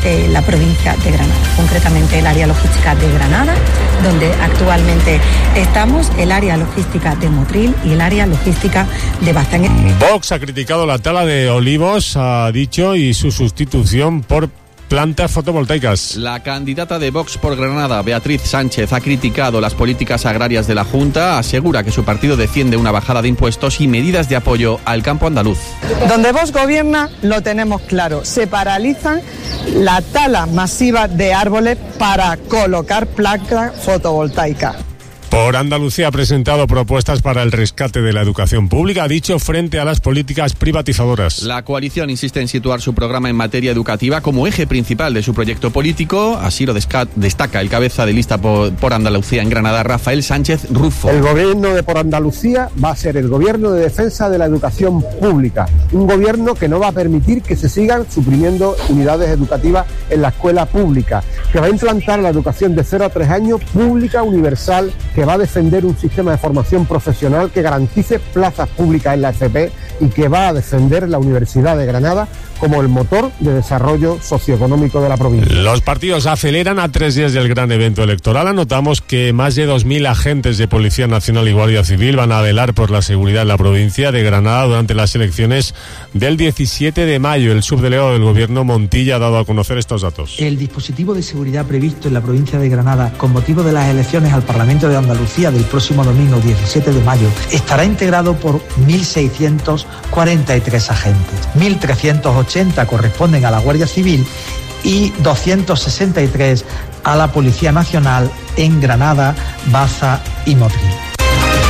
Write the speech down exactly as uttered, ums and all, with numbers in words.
eh, la provincia de Granada, concretamente el área logística de Granada, donde actualmente estamos, el área logística de Motril y el área logística de Baztán. Vox ha criticado la tala de olivos, ha dicho, y su sustitución por plantas fotovoltaicas. La candidata de Vox por Granada, Beatriz Sánchez, ha criticado las políticas agrarias de la Junta, asegura que su partido defiende una bajada de impuestos y medidas de apoyo al campo andaluz. Donde Vox gobierna lo tenemos claro, se paralizan la tala masiva de árboles para colocar placas fotovoltaicas. Por Andalucía ha presentado propuestas para el rescate de la educación pública, ha dicho, frente a las políticas privatizadoras. La coalición insiste en situar su programa en materia educativa como eje principal de su proyecto político. Así lo destaca el cabeza de lista por, por Andalucía en Granada, Rafael Sánchez Rufo. El gobierno de Por Andalucía va a ser el gobierno de defensa de la educación pública. Un gobierno que no va a permitir que se sigan suprimiendo unidades educativas en la escuela pública, que va a implantar la educación de cero a tres años pública, universal, que va a defender un sistema de formación profesional que garantice plazas públicas en la F P y que va a defender la Universidad de Granada como el motor de desarrollo socioeconómico de la provincia. Los partidos aceleran a tres días del gran evento electoral. Anotamos que más de dos mil agentes de Policía Nacional y Guardia Civil van a velar por la seguridad en la provincia de Granada durante las elecciones del diecisiete de mayo. El subdelegado del Gobierno, Montilla, ha dado a conocer estos datos. El dispositivo de seguridad previsto en la provincia de Granada con motivo de las elecciones al Parlamento de Andalucía del próximo domingo diecisiete de mayo estará integrado por mil seiscientos cuarenta y tres agentes. mil trescientos ochenta corresponden a la Guardia Civil y doscientos sesenta y tres a la Policía Nacional en Granada, Baza y Motril.